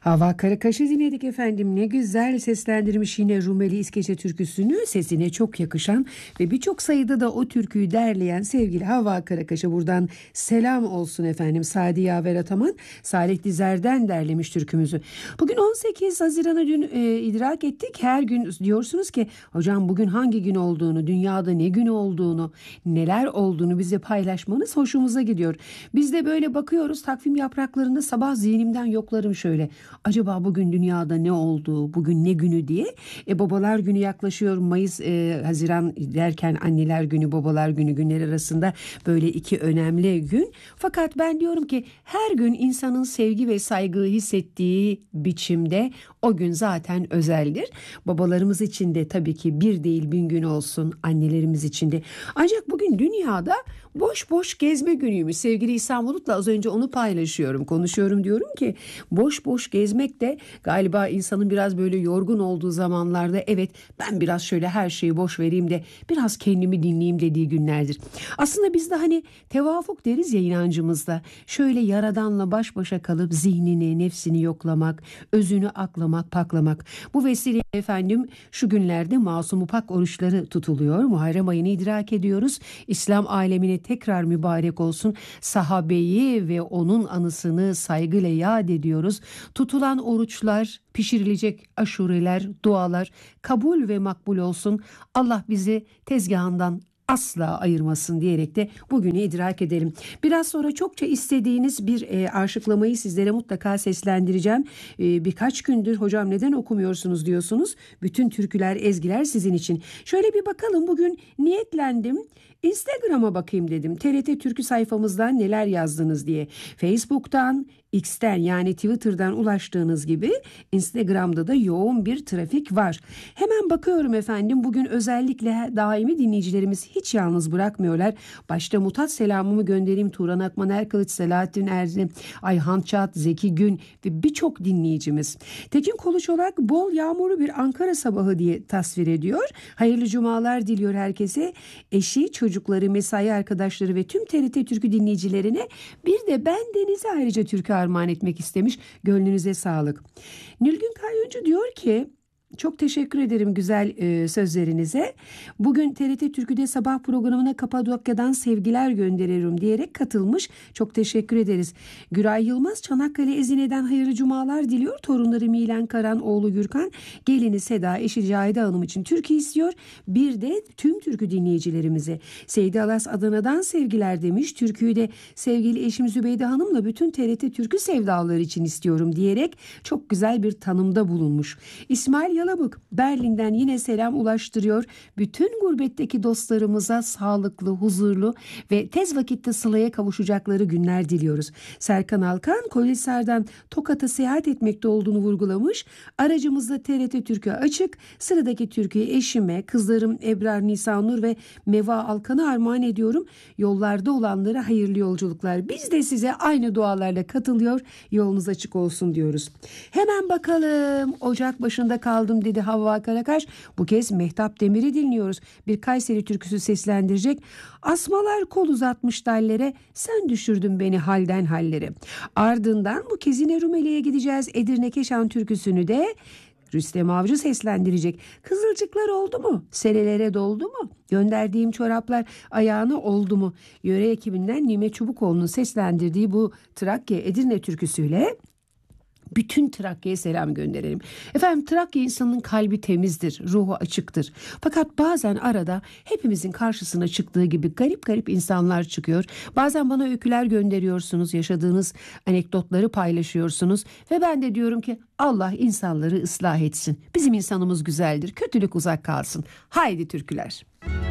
Hava Karakaş'ı dinledik efendim. Ne güzel seslendirmiş yine Rumeli İskeçe türküsünü, sesine çok yakışan ve birçok sayıda da o türküyü derleyen sevgili Hava Karakaş'a buradan selam olsun efendim. Sadi Yaver Ataman, Salih Dizer'den derlemiş türkümüzü. Bugün 18 Haziran'ı dün idrak ettik. Her gün diyorsunuz ki hocam bugün hangi gün olduğunu, dünyada ne günü olduğunu, neler olduğunu bize paylaşmanız hoşumuza gidiyor. Biz de böyle bakıyoruz, takvim yapraklarında sabah zihnimden yoklarım şöyle. Acaba bugün dünyada ne oldu, bugün ne günü diye. Babalar günü yaklaşıyor. Mayıs, Haziran derken anneler günü, babalar günü günler arasında böyle iki önemli gün. Fakat ben diyorum ki her gün insanın sevgi ve saygıyı hissettiği biçimde o gün zaten özeldir. Babalarımız için de tabii ki bir değil bin gün olsun, annelerimiz için de. Ancak bugün dünyada boş boş gezme günüymüş. Sevgili İhsan Bulut'la az önce onu paylaşıyorum, konuşuyorum, diyorum ki boş boş gezmek de galiba insanın biraz böyle yorgun olduğu zamanlarda evet ben biraz şöyle her şeyi boş vereyim de biraz kendimi dinleyeyim dediği günlerdir. Aslında biz de hani tevafuk deriz ya inancımızda, şöyle Yaradan'la baş başa kalıp zihnini, nefsini yoklamak, özünü aklamak, paklamak. Bu vesileyle efendim şu günlerde Masum Pak oruçları tutuluyor. Muharrem ayını idrak ediyoruz. İslam alemine tekrar mübarek olsun. Sahabeyi ve onun anısını saygıyla yad ediyoruz. Tutulan oruçlar, pişirilecek aşureler, dualar kabul ve makbul olsun. Allah bizi tezgahından asla ayırmasın diyerek de bugünü idrak edelim. Biraz sonra çokça istediğiniz bir aşıklamayı sizlere mutlaka seslendireceğim. Birkaç gündür hocam neden okumuyorsunuz diyorsunuz. Bütün türküler, ezgiler sizin için. Şöyle bir bakalım, bugün niyetlendim. Instagram'a bakayım dedim. TRT Türkü sayfamızdan neler yazdınız diye. Facebook'tan, X'ten yani Twitter'dan ulaştığınız gibi Instagram'da da yoğun bir trafik var. Hemen bakıyorum efendim, bugün özellikle daimi dinleyicilerimiz hiç yalnız bırakmıyorlar. Başta mutat selamımı göndereyim Turan Akman, Erkılıç, Selahattin Erzi, Ayhan Çat, Zeki Gün ve birçok dinleyicimiz. Tekin Koluçolak bol yağmurlu bir Ankara sabahı diye tasvir ediyor. Hayırlı cumalar diliyor herkese. Eşi, çocukları, mesai arkadaşları ve tüm TRT Türkü dinleyicilerine bir de ben Deniz'e ayrıca türkü armağan etmek istemiş. Gönlünüze sağlık. Nilgün Kayıncı diyor ki çok teşekkür ederim güzel sözlerinize. Bugün TRT Türkü'de sabah programına Kapadokya'dan sevgiler gönderiyorum diyerek katılmış. Çok teşekkür ederiz. Güray Yılmaz Çanakkale Ezine'den hayırlı cumalar diliyor. Torunları Milen Karan, oğlu Gürkan, gelini Seda, eşi Cahide Hanım için türkü istiyor. Bir de tüm türkü dinleyicilerimize. Seydi Alas Adana'dan sevgiler demiş. Türküyü de sevgili eşim Zübeyde Hanım'la bütün TRT Türkü sevdalıları için istiyorum diyerek çok güzel bir tanımda bulunmuş. İsmail Yalabık Berlin'den yine selam ulaştırıyor. Bütün gurbetteki dostlarımıza sağlıklı, huzurlu ve tez vakitte sılaya kavuşacakları günler diliyoruz. Serkan Alkan Kolisar'dan Tokat'a seyahat etmekte olduğunu vurgulamış. Aracımızda TRT Türkü açık. Sıradaki türküyü eşime, kızlarım Ebrar Nisanur ve Meva Alkan'a armağan ediyorum. Yollarda olanlara hayırlı yolculuklar. Biz de size aynı dualarla katılıyor. Yolunuz açık olsun diyoruz. Hemen bakalım. Ocak başında kaldım dedi Havva Karakaş. Bu kez Mehtap Demir'i dinliyoruz. Bir Kayseri türküsü seslendirecek. Asmalar kol uzatmış dallere, sen düşürdün beni halden hallere. Ardından bu kez yine Rumeli'ye gideceğiz. Edirne Keşan türküsünü de Rüstem Avcı seslendirecek. Kızılcıklar oldu mu? Senelere doldu mu? Gönderdiğim çoraplar ayağına oldu mu? Yöre ekibinden Nime Çubukoğlu'nun seslendirdiği bu Trakya Edirne türküsüyle bütün Trakya'ya selam gönderelim. Efendim, Trakya insanının kalbi temizdir, ruhu açıktır. Fakat bazen arada hepimizin karşısına çıktığı gibi garip garip insanlar çıkıyor. Bazen bana öyküler gönderiyorsunuz, yaşadığınız anekdotları paylaşıyorsunuz ve ben de diyorum ki Allah insanları ıslah etsin. Bizim insanımız güzeldir, kötülük uzak kalsın. Haydi türküler.